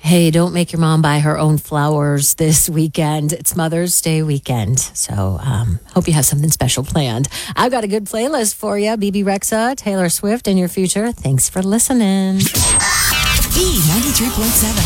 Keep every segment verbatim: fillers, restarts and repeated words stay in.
Hey, don't make your mom buy her own flowers this weekend. It's Mother's Day weekend. So um, hope you have something special planned. I've got a good playlist for you. B B Rexa, Taylor Swift, in your future. Thanks for listening. B ninety-three point seven.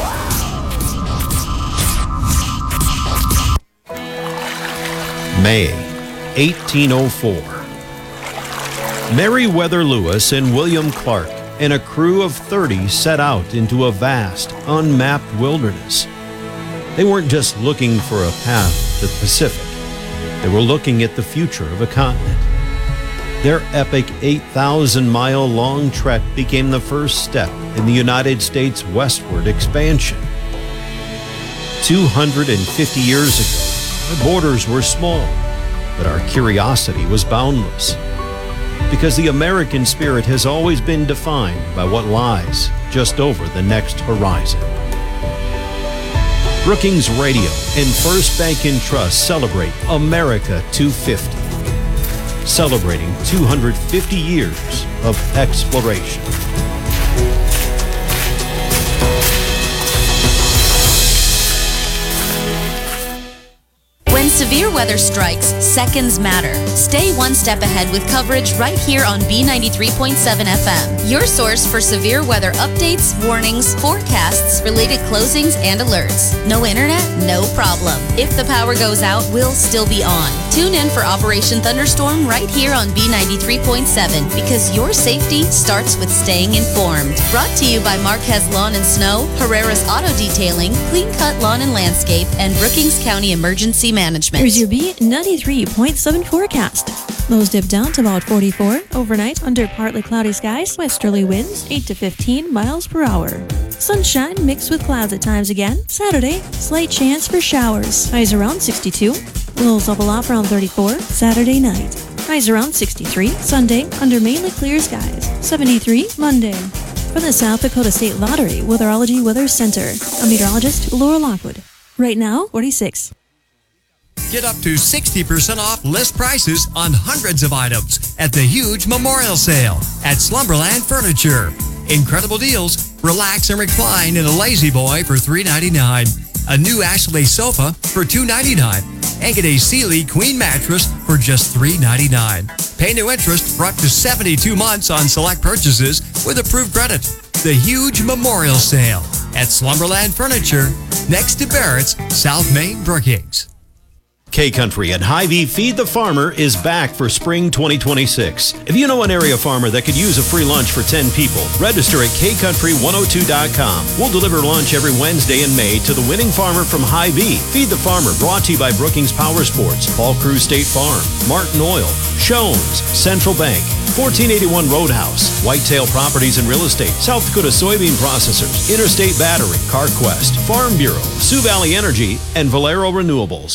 May eighteen oh four. Meriwether Lewis and William Clark and a crew of thirty set out into a vast, unmapped wilderness. They weren't just looking for a path to the Pacific. They were looking at the future of a continent. Their epic eight thousand mile long trek became the first step in the United States westward expansion. two hundred fifty years ago, our borders were small, but our curiosity was boundless. Because the American spirit has always been defined by what lies just over the next horizon. Brookings Radio and First Bank and Trust celebrate America two fifty, celebrating two hundred fifty years of exploration. When severe weather strikes, seconds matter. Stay one step ahead with coverage right here on B ninety-three point seven F M. Your source for severe weather updates, warnings, forecasts, related closings, and alerts. No internet? No problem. If the power goes out, we'll still be on. Tune in for Operation Thunderstorm right here on B ninety-three point seven because your safety starts with staying informed. Brought to you by Marquez Lawn and Snow, Herrera's Auto Detailing, Clean Cut Lawn and Landscape, and Brookings County Emergency Management. Here's your B ninety-three point seven forecast. Lows dip down to about forty-four. Overnight, under partly cloudy skies, westerly winds eight to fifteen miles per hour. Sunshine mixed with clouds at times again. Saturday, slight chance for showers. Highs around sixty-two. Lows level off around thirty-four. Saturday night. Highs around sixty-three. Sunday, under mainly clear skies. seventy-three Monday. From the South Dakota State Lottery Weatherology Weather Center, I'm meteorologist Laura Lockwood. Right now, forty-six. Get up to sixty percent off list prices on hundreds of items at the huge memorial sale at Slumberland Furniture. Incredible deals. Relax and recline in a Lazy Boy for three ninety-nine. A new Ashley sofa for two ninety-nine. And get a Sealy Queen mattress for just three ninety-nine. Pay no interest for up to seventy-two months on select purchases with approved credit. The huge memorial sale at Slumberland Furniture next to Barrett's, South Main, Brookings. K-Country at Hy-Vee Feed the Farmer is back for spring twenty twenty-six. If you know an area farmer that could use a free lunch for ten people, register at K Country one oh two dot com. We'll deliver lunch every Wednesday in May to the winning farmer from Hy-Vee. Feed the Farmer, brought to you by Brookings Power Sports, Paul Crew State Farm, Martin Oil, Shones, Central Bank, fourteen eighty-one Roadhouse, Whitetail Properties and Real Estate, South Dakota Soybean Processors, Interstate Battery, CarQuest, Farm Bureau, Sioux Valley Energy, and Valero Renewables.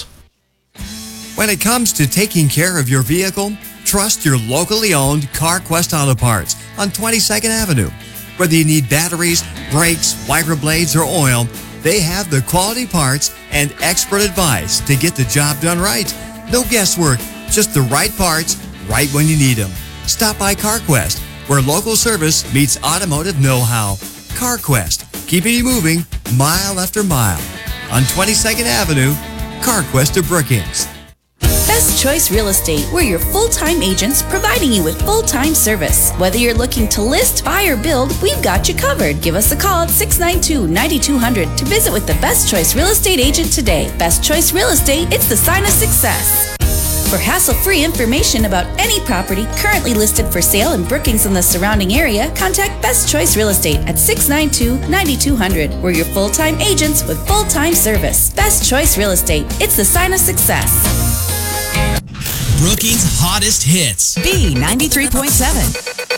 When it comes to taking care of your vehicle, trust your locally owned CarQuest Auto Parts on twenty-second Avenue. Whether you need batteries, brakes, wiper blades, or oil, they have the quality parts and expert advice to get the job done right. No guesswork, just the right parts, right when you need them. Stop by CarQuest, where local service meets automotive know-how. CarQuest, keeping you moving mile after mile. On twenty-second Avenue, CarQuest of Brookings. Best Choice Real Estate. We're your full-time agents providing you with full-time service. Whether you're looking to list, buy, or build, we've got you covered. Give us a call at six nine two, nine two zero zero to visit with the Best Choice Real Estate agent today. Best Choice Real Estate, it's the sign of success. For hassle-free information about any property currently listed for sale in Brookings and the surrounding area, contact Best Choice Real Estate at six nine two, nine two zero zero. We're your full-time agents with full-time service. Best Choice Real Estate, it's the sign of success. Brookings' hottest hits. B ninety-three point seven.